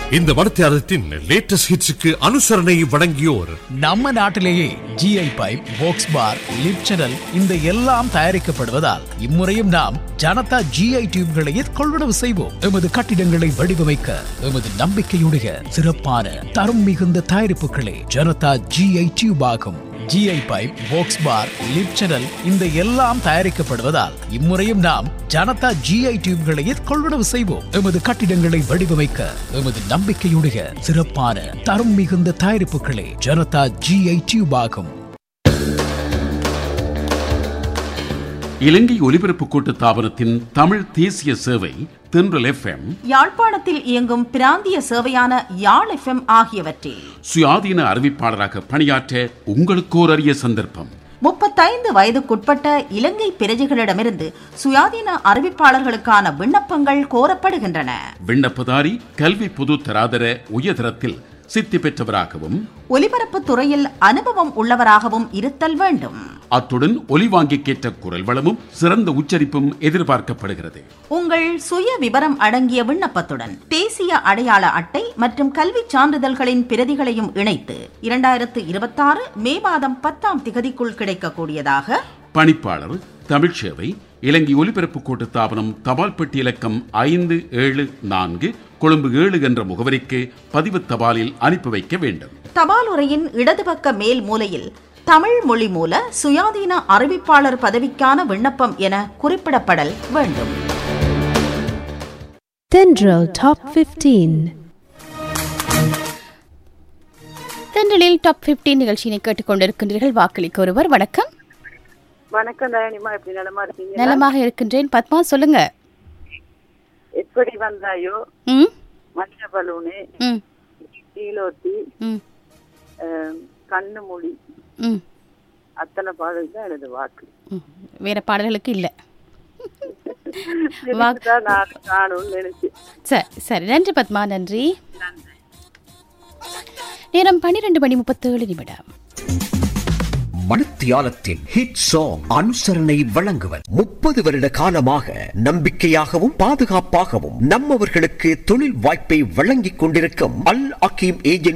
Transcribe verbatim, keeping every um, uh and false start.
இந்த வடத்தியாரத்தின் லேட்டஸ்ட் ஹிட்ஸுக்கு அனுசரணை வழங்கியோர் நம்ம நாட்டிலேயே ஜிஐ பைப், பாக்ஸ் பார், லிப் சேனல் இந்த எல்லாம் தயாரிக்கப்படுவதால் இம்முறையும் நாம் ஜனதா ஜிஐ டியூப்களையே கொள்வனவு செய்வோம். எமது கட்டிடங்களை வடிவமைக்க எமது நம்பிக்கையுடைய சிறப்பான தரம் மிகுந்த தயாரிப்புகளே ஜனதா ஜிஐ டியூப் ஆகும். ஜிஐ பைப், பாக்ஸ் பார், லிப் சேனல் இந்த எல்லாம் தயாரிக்கப்படுவதால் இம்முறையும் நாம் ஜனதா ஜிஐ டியூப்களையே கொள்வனவு செய்வோம். எமது கட்டிடங்களை வடிவமைக்க எமது நம்பிக்கையுடைய சிறப்பான தரம் மிகுந்த தயாரிப்புகளே ஜனதா ஜிஐ டியூப் ஆகும். இலங்கை ஒலிபரப்பு கூட்டு தாபனத்தின் தமிழ் தேசிய சேவை தென்றல் எஃப்எம், யாழ்ப்பாணத்தில் இயங்கும் பிராந்திய சேவையான யாழ் எஃப்எம் ஆகியவற்றில் சுயாதீன அறிவிப்பாளராக பணியாற்ற உங்களுக்கு ஒரு அரிய சந்தர்ப்பம். முப்பத்தைந்து வயதுக்குட்பட்ட இலங்கை பிரஜைகளிடமிருந்து சுயாதீன அறிவிப்பாளர்களுக்கான விண்ணப்பங்கள் கோரப்படுகின்றன. விண்ணப்பதாரி கல்வி பொது தராதர உயர்தரத்தில் சித்தி பெற்றவராகவும் ஒலிபரப்பு துறையில் அனுபவம் உள்ளவராகவும் இருத்தல் வேண்டும். அத்துடன் ஒலிவாங்கிக்கேற்ற குரல் வளமும் சிறந்த உச்சரிப்பும் எதிர்பார்க்கப்படுகிறது. உங்கள் சுய விவரம் அடங்கிய விண்ணப்பத்துடன் தேசிய அடையாள அட்டை மற்றும் கல்வி சான்றிதழ்களின் பிரதிகளையும் இணைத்து இரண்டாயிரத்து இருபத்தி ஆறு மே மாதம் பத்தாம் திகதிக்குள் கிடைக்கக்கூடியதாக பணிப்பாளர் தமிழ் சேவை இலங்கை ஒலிபரப்பு கூட்டு தாபனம் தபால் பெட்டி இலக்கம் ஐந்து ஏழு நான்கு கொழும்பு ஏழு என்ற முகவரிக்கு பதிவு தபாலில் அனுப்பி வைக்க வேண்டும். தபால் உரையின் இடது பக்க மேல் மூலையில் தமிழ் மொழி மூல சுயாதீன அறிவிப்பாளர் பதவிக்கான விண்ணப்பம் என குறிப்பிடப்படல் வேண்டும். தென்றல் டாப் பதினைந்து. தென்றலில் டாப் பதினைந்து நிகழ்ச்சியை கேட்டுக்கொண்டிருக்கின்றீர்கள். வாக்களிக்க ஒருவர். வணக்கம். வணக்கம் தயானிமா, எப்படி நலமா இருக்கீங்க? நலமாக இருக்கின்றேன். பத்மா, சொல்லுங்க. எப்படி வந்தாயோ, மஞ்ச பலூனு, தீலோட்டி, கண்ணு மொழி, அத்தனை பாடல் தான் எனது வாக்கு. வேற பாடல்களுக்கு இல்ல. சரி சரி, நன்றி பத்மா, நன்றி. நேரம் பன்னிரண்டு மணி முப்பத்தேழு நிமிடம். மணித்தியாலத்தின் ஹிட் சாங் அனுசரணை வழங்குவர். முப்பது வருட காலமாக நம்பிக்கையாகவும் பாதுகாப்பாகவும் நம்மவர்களுக்கு தொழில் வாய்ப்பை வழங்கிக் கொண்டிருக்கும் அல் அகீம் ஏஜென்சி